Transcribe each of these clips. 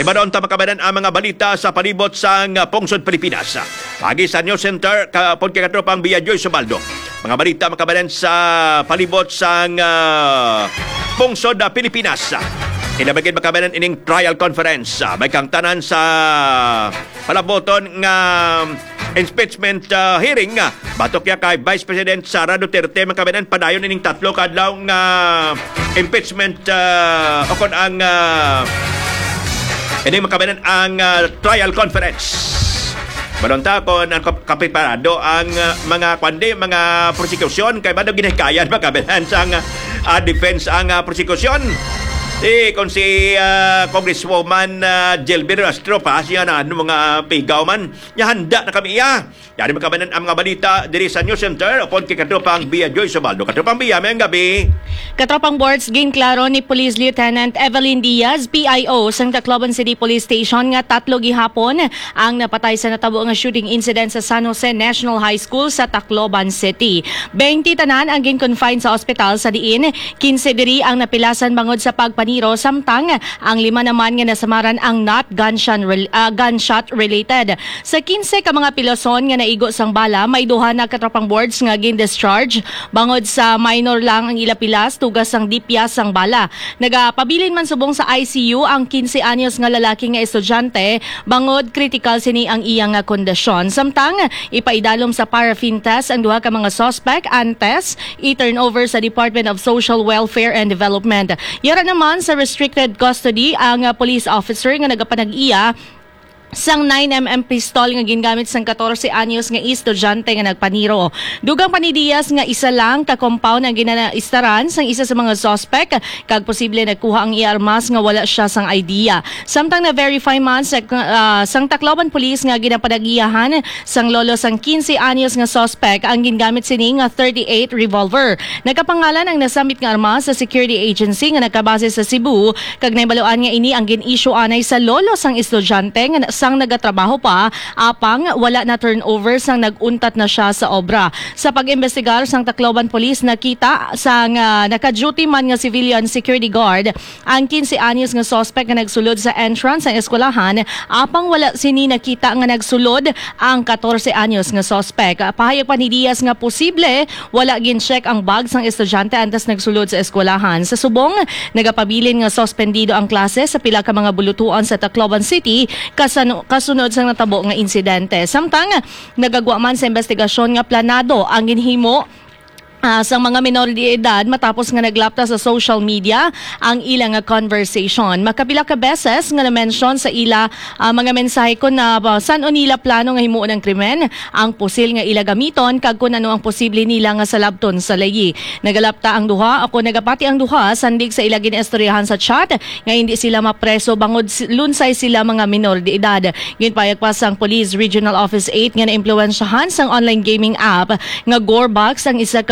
Iba doon tamakabanan ang mga balita sa palibot sa Pungsod, Pilipinas. Pagi sa News Center, kapon kay katropang Via Joy Subaldo. Mga balita makabanan sa palibot sa Pungsod, Pilipinas. Inabagin makabanan ining trial conference. May kang tanan sa palaboton nga impeachment hearing. Batok ya kay Vice President Sara Duterte makabanan padayon ining tatlo kadlaw nga impeachment o kon ang ini makabanan ang trial conference. Balonta ko ang kapiparado ang mga mga prosecution kay badong ginikayan makabanan sa defense ang prosecution. Kung si Congresswoman Jelbir Astro pa siya na mga pigaw man niya handa na kami iya. Yan makabanan ang mga balita diri sa News Center upon kay katropang Bia Joy Subaldo. Katropang Bia, mayang gabi. Katropang boards gain klaro ni Police Lieutenant Evelyn Diaz, PIO sang Tacloban City Police Station nga 3 gihapon ang napatay sa natabo nga shooting incident sa San Jose National High School sa Tacloban City. 20 tanan ang gin-confine sa ospital sa diin, 15 diri ang napilasan bangod sa pagpaniro samtang ang 5 naman nga nasamaran ang not gunshot related. Sa 15 ka mga piloson nga naigo sang bala, may duha na katropang boards nga gin-discharge bangod sa minor lang ang ilapilas tugas sang dipya sang bala. Nagapabilin man subong sa ICU ang 15 anyos nga lalaki nga estudyante bangod critical sini ang iyang kondisyon. Samtang ipaidalom sa paraffin test ang duha ka mga suspect antes i-turnover sa Department of Social Welfare and Development. Yara naman sa restricted custody ang police officer nga nagapanag-iya sang 9mm pistol nga gingamit sang 14 anyos nga estudyante nga nagpaniro. Dugang pa ni Diaz nga isa lang ka compound ang ginaistaran sang isa sa mga suspect kag posible nagkuha ang iarmas nga wala siya sang idea. Samtang na verify man sang Tacloban Police nga ginapanag-iyahan sang lolo sang 15 anyos nga suspect ang gingamit sini nga 38 revolver. Nagkapangalan ang nasamit nga armas sa security agency nga nagkabase sa Cebu kag nahibaluan nga ini ang gin-issue anay sa lolo sang estudyante nga sang nagatrabaho pa apang wala na turnover sang naguntat na siya sa obra. Sa pag-imbestigar sang Tacloban Police nakita sang naka-duty man nga civilian security guard ang 15 anyos nga suspect nga nagsulod sa entrance ng eskwelahan apang wala sini nakita nga nagsulod ang 14 anyos nga suspect. Pahayag pa ni Diaz nga posible wala gin-check ang bag sang estudyante antes nagsulod sa eskwelahan. Sa subong nagapabilin nga suspendido ang klase sa pila ka mga bulutuan sa Tacloban City kasunod sa natabo nga insidente. Samtang nagagwa man sa investigasyon nga planado ang ginhimo sa mga minor de edad matapos nga naglapta sa social media ang ilang conversation. Makapila ka beses nga na-mention sa ila mga mensahe ko na saan nila plano nga himuon ang krimen, ang pusil nga ila gamiton kag kun ano ang posible nila nga salabton sa layi. Nagalapta ang duha ako nagapati ang duha sandig sa ila ginestoryahan sa chat nga hindi sila mapreso bangod lunsay sila mga minor de edad. Ginpayag pa sang Police Regional Office 8 nga naimpluwensyahan sang online gaming app nga Gorebox ang isa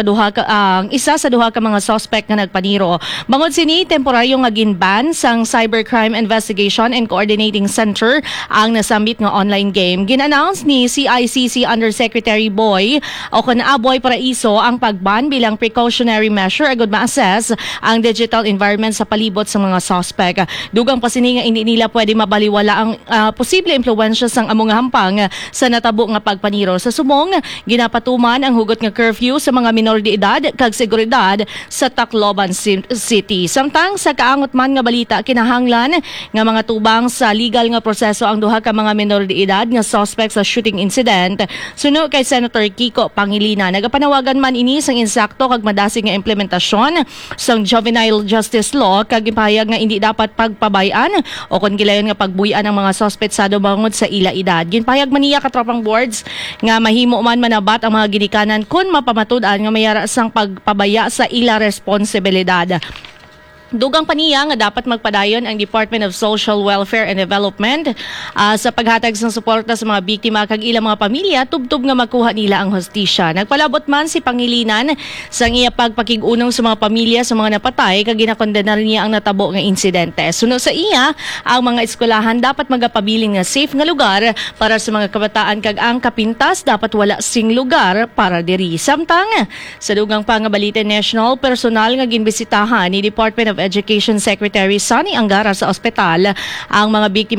sa duha ka mga suspect nga nagpaniro. Bangod sini temporaryo nga ginban sang Cybercrime Investigation and Coordinating Center ang nasambit nga online game. Gin-announce ni CICC Undersecretary Boy o Boy Paraiso ang pagban bilang precautionary measure agud ma-assess ang digital environment sa palibot sa mga suspect. Dugang pa sini nga hindi nila pwede mabaliwala ang posible impluwensya sang among hampang sa natabo nga pagpaniro. Sa subong ginapatuman ang hugot nga curfew sa mga minor de edad kag seguridad sa Tacloban City. Samtang sa kaangot man nga balita kinahanglan nga mga tubang sa legal nga proseso ang duha ka mga minor de edad nga suspect sa shooting incident. Suno kay Senator Kiko Pangilinan, nagapanawagan man ini sang insakto kag madasig nga implementasyon sang juvenile justice law kag ipahayag nga hindi dapat pagpabayan o kon gilayon nga pagbuy-an ang mga suspetsado bangod sa ila edad. Ginpahayag man niya katropang boards nga mahimo man manabat ang mga ginikanan kun mapamatud-an nga mayara sang pagpabaya sa ila responsibilidad. Dugang paniya nga dapat magpadayon ang Department of Social Welfare and Development sa paghatag ng suporta sa mga biktima kag ilang mga pamilya tubtob nga makuha nila ang hustisya. Nagpalabot man si Pangilinan sang iya pagpakig-unong sa mga pamilya sa mga napatay kag ginakondenar niya ang natabo nga insidente. Suno sa iya, ang mga eskwelahan dapat magapabiling nga safe nga lugar para sa mga kabataan kag ang kapintas dapat wala sing lugar para diri. Samtang sa dugang pangabalita national personal nga ginbisitahan ni Department of Education Secretary Sonny Angara sa ospital ang mga biktima